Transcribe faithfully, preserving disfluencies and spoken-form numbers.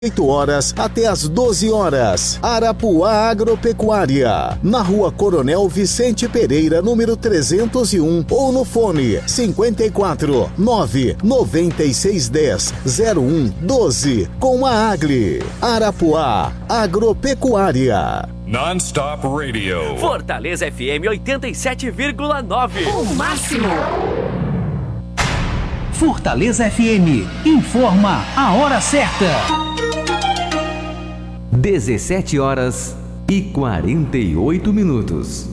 oito horas até às doze horas. Arapuá Agropecuária, na Rua Coronel Vicente Pereira, número trezentos e um, ou no fone cinquenta e quatro, nove, noventa e seis, dez, zero um, doze, com a Agli. Arapuá Agropecuária. Non-Stop Radio. Fortaleza F M oitenta e sete vírgula nove. O máximo. Fortaleza F M informa a hora certa. dezessete horas e quarenta e oito minutos.